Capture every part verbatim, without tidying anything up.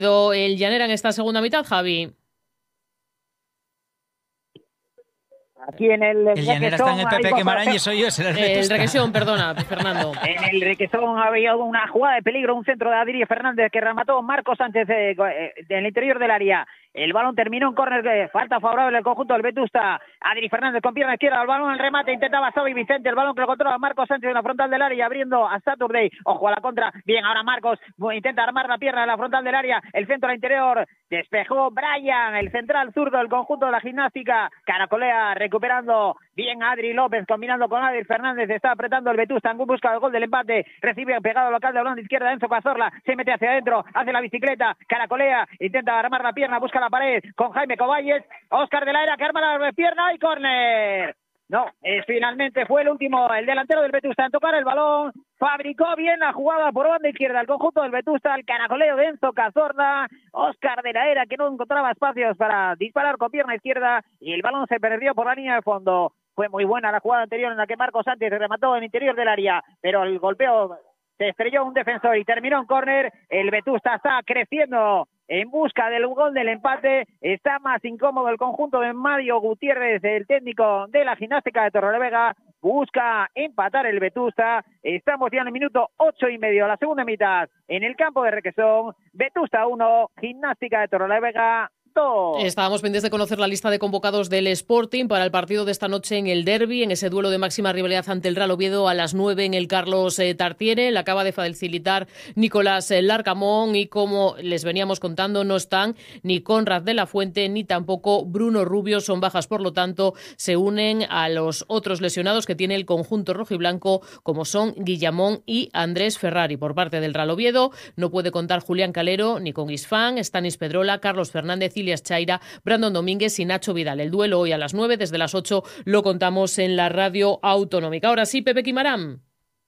el Llanera en esta segunda mitad, Javi? Aquí en el, el Llanera está en el Pepe Quemarán y soy yo, será el El Requesón, perdona, Fernando. En el Requesón había una jugada de peligro, un centro de Adri Fernández que remató Marcos Sánchez eh, eh, en el interior del área. El balón terminó en córner, eh, falta favorable al conjunto del Vetusta. Adri Fernández con pierna izquierda, el balón, el remate, intentaba Xavi Vicente, el balón que lo controla Marcos Sánchez en la frontal del área, abriendo a Saturday. Ojo a la contra, bien, ahora Marcos intenta armar la pierna en la frontal del área, el centro al interior, despejó Brian, el central zurdo del conjunto de la gimnástica. Caracolea recuperando bien Adri López, combinando con Adri Fernández, está apretando el Vetusta en busca del gol del empate, recibe pegado al local de balón de izquierda Enzo Cazorla, se mete hacia adentro, hace la bicicleta, Caracolea, intenta armar la pierna, busca la pared con Jaime Coballes, Óscar de la Era que arma la pierna y córner. No, es, finalmente fue el último, el delantero del Vetusta en tocar el balón, fabricó bien la jugada por banda izquierda el conjunto del Vetusta, el caracoleo de Enzo Cazorla, Óscar de la Era que no encontraba espacios para disparar con pierna izquierda y el balón se perdió por la línea de fondo. Fue muy buena la jugada anterior en la que Marcos Sánchez remató en el interior del área, pero el golpeo se estrelló un defensor y terminó en córner. El Vetusta está creciendo en busca del gol del empate, está más incómodo el conjunto de Mario Gutiérrez, el técnico de la gimnástica de Torrelavega, busca empatar el Vetusta. Estamos ya en el minuto ocho y medio, la segunda mitad, en el campo de Requesón. Vetusta uno, gimnástica de Torrelavega dos. Estábamos pendientes de conocer la lista de convocados del Sporting para el partido de esta noche en el derbi, en ese duelo de máxima rivalidad ante el Real Oviedo a las nueve en el Carlos eh, Tartiere. La acaba de facilitar Nicolás eh, Larcamón y, como les veníamos contando, no están ni Conrad de la Fuente ni tampoco Bruno Rubio. Son bajas, por lo tanto, se unen a los otros lesionados que tiene el conjunto rojiblanco, como son Guillamón y Andrés Ferrari. Por parte del Real Oviedo no puede contar Julián Calero ni con Isfán, Stanis Pedrola, Carlos Fernández, Ilias Chaira, Brandon Domínguez y Nacho Vidal. El duelo hoy a las nueve, desde las ocho lo contamos en la radio autonómica. Ahora sí, Pepe Quimarán.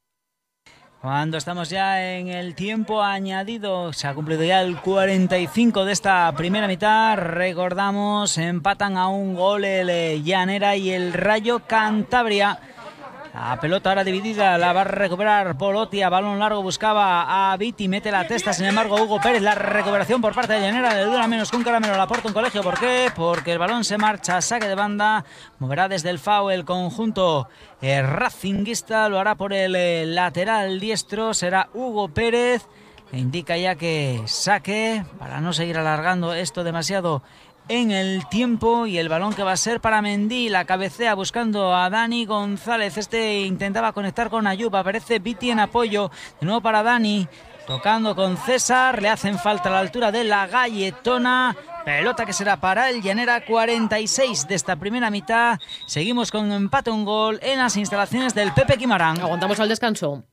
Cuando estamos ya en el tiempo añadido, se ha cumplido ya el cuarenta y cinco de esta primera mitad. Recordamos, empatan a un gol el Llanera y el Rayo Cantabria. La pelota ahora dividida, la va a recuperar Polotia, balón largo, buscaba a Viti, mete la testa, sin embargo Hugo Pérez, la recuperación por parte de Llanera, le dura menos que un caramelo, la aporta un colegio. ¿Por qué? Porque el balón se marcha, saque de banda, moverá desde el F A U el conjunto eh, racinguista, lo hará por el eh, lateral diestro, será Hugo Pérez, le indica ya que saque, para no seguir alargando esto demasiado en el tiempo, y el balón que va a ser para Mendy, la cabecea buscando a Dani González, este intentaba conectar con Ayub, aparece Viti en apoyo, de nuevo para Dani, tocando con César, le hacen falta a la altura de la galletona, pelota que será para el Llanera. Cuarenta y seis de esta primera mitad, seguimos con empate un gol en las instalaciones del Pepe Quimarán. Aguantamos al descanso.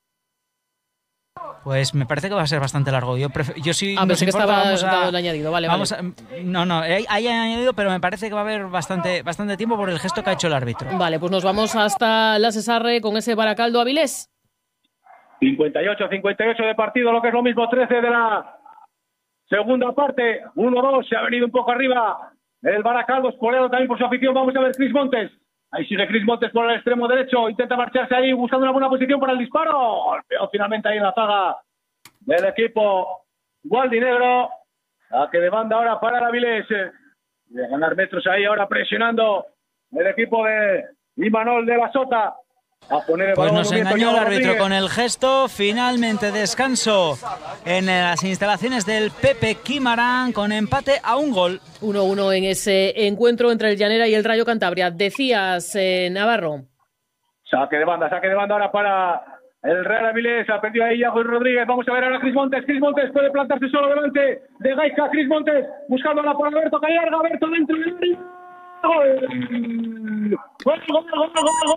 Pues me parece que va a ser bastante largo. Yo, prefiero, yo sí. Ah, pensé que importa, estaba vamos a, dado el añadido. Vale, vamos vale. A, no, no, hay, hay añadido, pero me parece que va a haber bastante, bastante tiempo por el gesto que ha hecho el árbitro. Vale, pues nos vamos hasta la Cesarre con ese Baracaldo Avilés. cincuenta y ocho cincuenta y ocho de partido, lo que es lo mismo, trece de la segunda parte. uno dos, se ha venido un poco arriba el Baracaldo, espoleado también por su afición. Vamos a ver Cris Montes. Ahí sigue Cris Montes por el extremo derecho, intenta marcharse ahí buscando una buena posición para el disparo. Golpeó finalmente ahí en la zaga del equipo gualdinegro. La que demanda ahora para el Avilés. De ganar metros ahí, ahora presionando el equipo de Imanol de la Sota. A poner el pues balón nos engañó el árbitro Rodríguez con el gesto. Finalmente descanso en las instalaciones del Pepe Quimarán con empate a un gol. uno uno en ese encuentro entre el Llanera y el Rayo Cantabria. Decías, eh, Navarro. Saque de banda, saque de banda ahora para el Real Avilés. Ha perdido ahí Yago Rodríguez. Vamos a ver ahora a Cris Montes. Cris Montes puede plantarse solo delante de Gaizka. Cris Montes buscándola por Alberto Callarga. Alberto dentro del área. ¡Gol! ¡Gol, gol, gol, gol, gol, gol,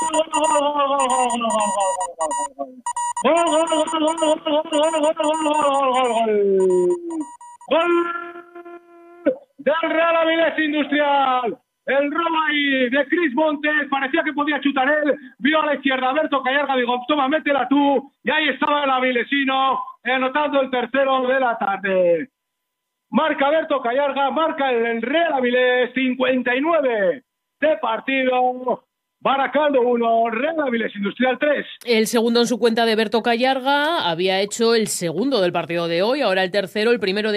gol del Real Avilés Industrial! El robo ahí de Cris Montes, parecía que podía chutar él, vio a la izquierda Alberto Callarga, digo, toma, métela tú, y ahí estaba el avilesino, anotando el tercero de la tarde. Marca Alberto Callarga, marca el Real Avilés, cincuenta y nueve de partido, Baracaldo uno, Real Avilés Industrial tres. El segundo en su cuenta de Berto Callarga había hecho el segundo del partido de hoy, ahora el tercero, el primero de